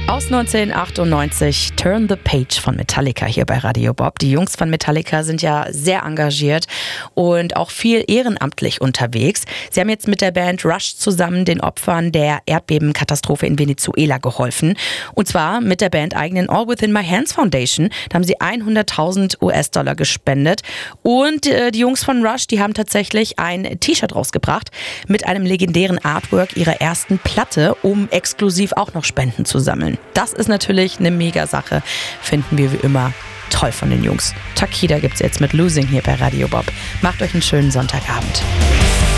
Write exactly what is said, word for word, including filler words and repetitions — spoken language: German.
Aus neunzehnhundertachtundneunzig, Turn the Page von Metallica hier bei Radio Bob. Die Jungs von Metallica sind ja sehr engagiert und auch viel ehrenamtlich unterwegs. Sie haben jetzt mit der Band Rush zusammen den Opfern der Erdbebenkatastrophe in Venezuela geholfen. Und zwar mit der bandeigenen All Within My Hands Foundation. Da haben sie hunderttausend US-Dollar gespendet. Und äh, die Jungs von Rush, die haben tatsächlich ein T-Shirt rausgebracht mit einem legendären Artwork ihrer ersten Platte, um exklusiv auch noch Spenden zu sammeln. Das ist natürlich eine Mega-Sache, finden wir wie immer toll von den Jungs. Takida gibt's jetzt mit Losing hier bei Radio Bob. Macht euch einen schönen Sonntagabend.